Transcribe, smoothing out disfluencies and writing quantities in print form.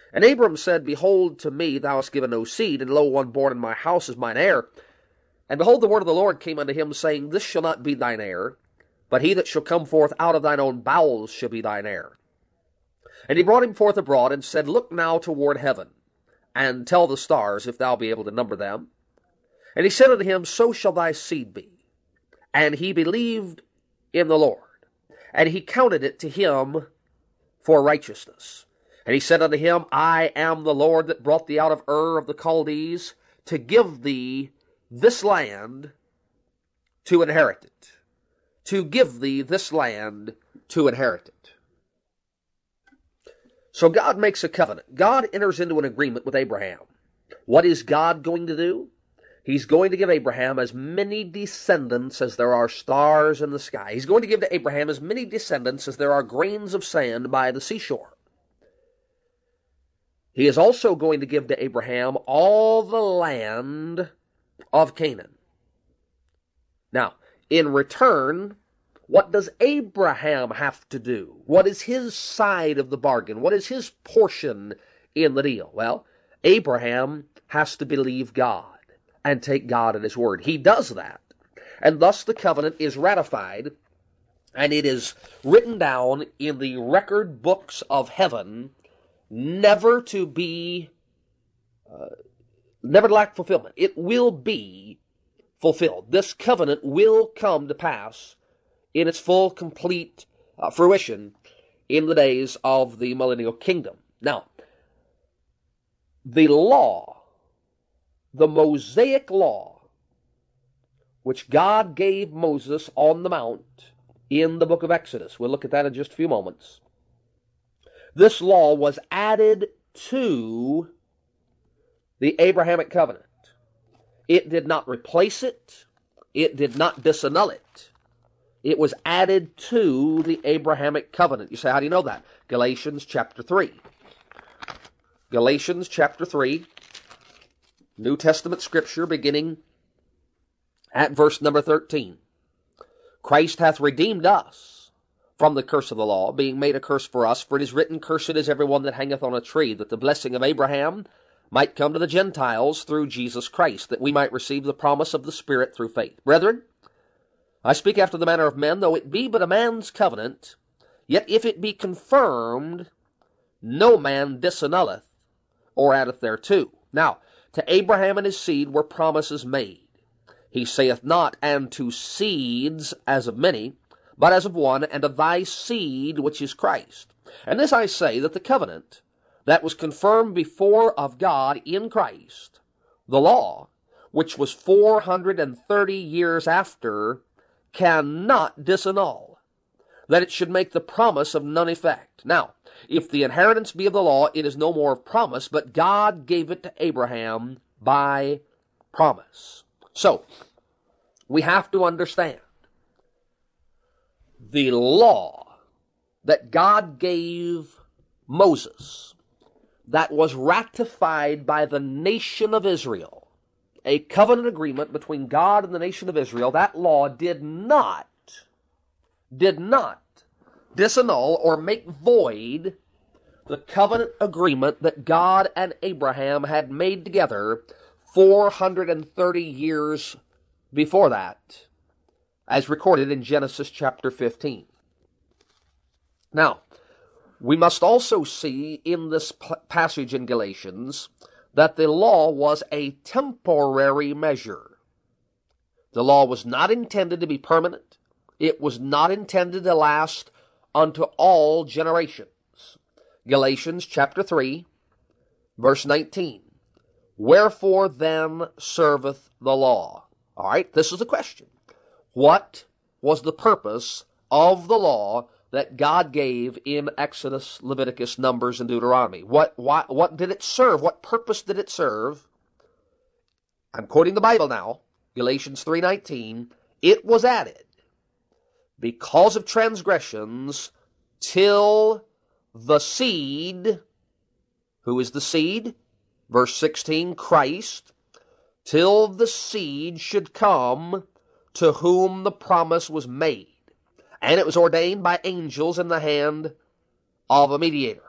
And Abram said, Behold, to me thou hast given no seed, and lo, one born in my house is mine heir. And behold, the word of the Lord came unto him, saying, This shall not be thine heir, but he that shall come forth out of thine own bowels shall be thine heir. And he brought him forth abroad, and said, Look now toward heaven, and tell the stars, if thou be able to number them. And he said unto him, So shall thy seed be. And he believed in the Lord, and he counted it to him for righteousness. And he said unto him, I am the Lord that brought thee out of Ur of the Chaldees, to give thee this land to inherit it. To give thee this land to inherit it. So God makes a covenant. God enters into an agreement with Abraham. What is God going to do? He's going to give Abraham as many descendants as there are stars in the sky. He's going to give to Abraham as many descendants as there are grains of sand by the seashore. He is also going to give to Abraham all the land of Canaan. Now, in return, what does Abraham have to do? What is his side of the bargain? What is his portion in the deal? Well, Abraham has to believe God and take God at his word. He does that. And thus the covenant is ratified, and it is written down in the record books of heaven, never to be, never to lack fulfillment. It will be fulfilled. This covenant will come to pass in its full, complete fruition in the days of the millennial kingdom. Now, the law, the Mosaic law, which God gave Moses on the mount in the book of Exodus, we'll look at that in just a few moments. This law was added to the Abrahamic covenant. It did not replace it. It did not disannul it. It was added to the Abrahamic covenant. You say, how do you know that? Galatians chapter 3. Galatians chapter 3, New Testament scripture, beginning at verse number 13. Christ hath redeemed us from the curse of the law, being made a curse for us, for it is written, Cursed is every one that hangeth on a tree, that the blessing of Abraham might come to the Gentiles through Jesus Christ, that we might receive the promise of the Spirit through faith. Brethren, I speak after the manner of men, though it be but a man's covenant, yet if it be confirmed, no man disannulleth or addeth thereto. Now, to Abraham and his seed were promises made. He saith not, and to seeds as of many, but as of one, and of thy seed, which is Christ. And this I say, that the covenant that was confirmed before of God in Christ, the law, which was 430 years after, cannot disannul, that it should make the promise of none effect. Now, if the inheritance be of the law, it is no more of promise, but God gave it to Abraham by promise. So, we have to understand the law that God gave Moses, that was ratified by the nation of Israel, a covenant agreement between God and the nation of Israel, that law did not disannul or make void the covenant agreement that God and Abraham had made together 430 years before that, as recorded in Genesis chapter 15. Now, we must also see in this passage in Galatians that the law was a temporary measure. The law was not intended to be permanent. It was not intended to last unto all generations. Galatians chapter 3, verse 19. Wherefore then serveth the law? All right, this is the question. What was the purpose of the law that God gave in Exodus, Leviticus, Numbers, and Deuteronomy? What did it serve? What purpose did it serve? I'm quoting the Bible now, Galatians 3:19. It was added because of transgressions till the seed, who is the seed? Verse 16, Christ, till the seed should come to whom the promise was made. And it was ordained by angels in the hand of a mediator.